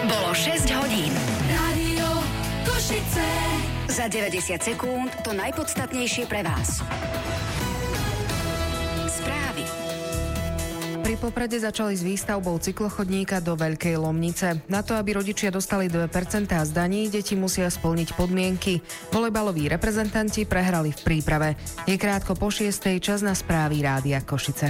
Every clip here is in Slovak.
Bolo 6 hodín. Rádio Košice. Za 90 sekúnd to najpodstatnejšie pre vás. Správy. Pri Poprade začali s výstavbou cyklochodníka do Veľkej Lomnice. Na to, aby rodičia dostali 2% z daní, deti musia splniť podmienky. Volejbaloví reprezentanti prehrali v príprave. Je krátko po 6:00, čas na správy Rádia Košice.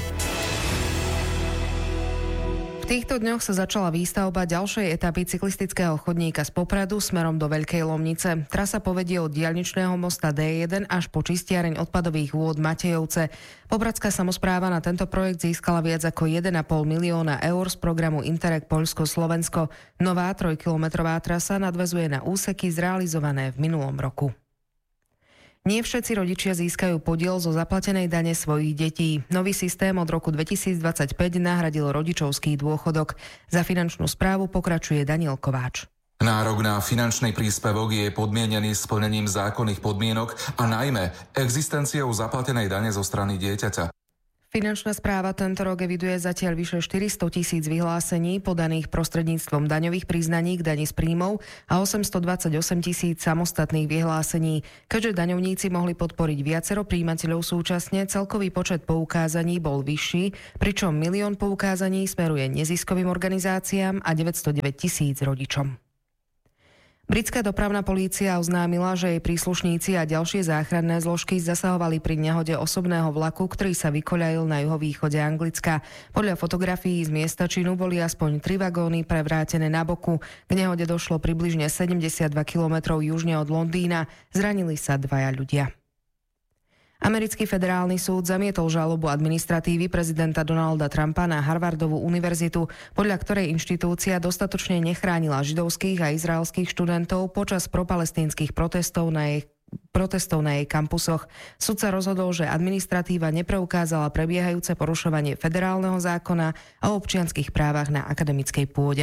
V týchto dňoch sa začala výstavba ďalšej etapy cyklistického chodníka z Popradu smerom do Veľkej Lomnice. Trasa povedie od diaľničného mosta D1 až po čistiareň odpadových vôd Matejovce. Popradská samospráva na tento projekt získala viac ako 1,5 milióna eur z programu Interreg Poľsko-Slovensko. Nová 3-kilometrová trasa nadväzuje na úseky zrealizované v minulom roku. Nie všetci rodičia získajú podiel zo zaplatenej dane svojich detí. Nový systém od roku 2025 nahradil rodičovský dôchodok. Za finančnú správu pokračuje Daniel Kováč. Nárok na finančný príspevok je podmienený splnením zákonných podmienok a najmä existenciou zaplatenej dane zo strany dieťaťa. Finančná správa tento rok eviduje zatiaľ vyše 400 000 vyhlásení podaných prostredníctvom daňových priznaní k dani z príjmov a 828 000 samostatných vyhlásení. Keďže daňovníci mohli podporiť viacero príjimateľov súčasne, celkový počet poukázaní bol vyšší, pričom 1 000 000 poukázaní smeruje neziskovým organizáciám a 909 000 rodičom. Britská dopravná polícia oznámila, že jej príslušníci a ďalšie záchranné zložky zasahovali pri nehode osobného vlaku, ktorý sa vykoľajil na juhovýchode Anglicka. Podľa fotografií z miesta činu boli aspoň 3 vagóny prevrátené na boku. K nehode došlo približne 72 kilometrov južne od Londýna. Zranili sa 2 ľudia. Americký federálny súd zamietol žalobu administratívy prezidenta Donalda Trumpa na Harvardovú univerzitu, podľa ktorej inštitúcia dostatočne nechránila židovských a izraelských študentov počas propalestínskych protestov na jej kampusoch. Sudca rozhodol, že administratíva nepreukázala prebiehajúce porušovanie federálneho zákona o občianskych právach na akademickej pôde.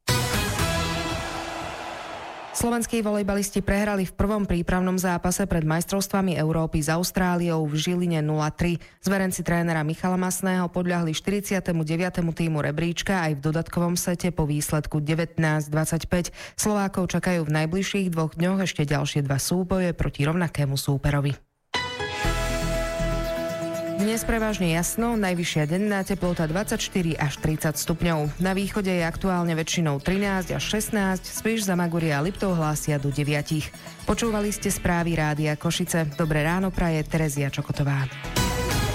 Slovenskí volejbalisti prehrali v prvom prípravnom zápase pred majstrovstvami Európy s Austráliou v Žiline 0-3. Zverenci trénera Michala Masného podľahli 49. týmu rebríčka aj v dodatkovom sete po výsledku 19-25. Slovákov čakajú v najbližších 2 dňoch ešte ďalšie 2 súboje proti rovnakému súperovi. Dnes prevažne jasno, najvyššia denná teplota 24 až 30 stupňov. Na východe je aktuálne väčšinou 13 až 16, Spiš, Zamagoria a Liptov hlásia do 9. Počúvali ste správy Rádia Košice. Dobré ráno praje Terezia Čokotová.